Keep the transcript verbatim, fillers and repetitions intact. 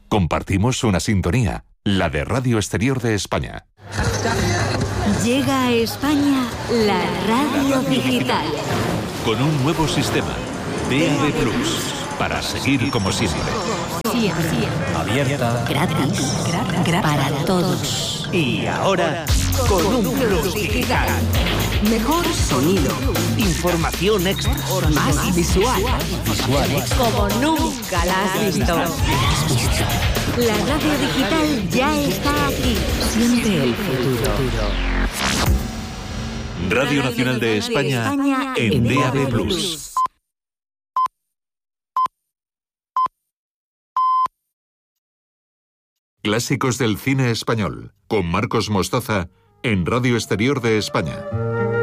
Compartimos una sintonía, la de Radio Exterior de España. Llega a España la radio digital. Con un nuevo sistema, D A B plus, para seguir como siempre. Siempre. Abierta. Gratis. Gratis. Para todos. Y ahora, con un plus digital. Mejor sonido. Información extra. Más visual. Visuales. Como nunca la has visto. La radio digital ya está aquí. Siempre el futuro. Radio Nacional de España en D A B plus. Clásicos del cine español, con Marcos Mostaza en Radio Exterior de España.